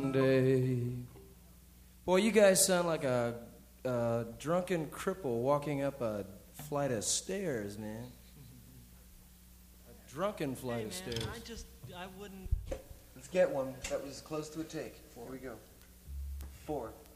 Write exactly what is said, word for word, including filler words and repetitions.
Day. Boy, you guys sound like a, a drunken cripple walking up a flight of stairs, man. A drunken flight Hey, of man, stairs. I just, I wouldn't. Let's get one. That was close to a take. Here we go. Four.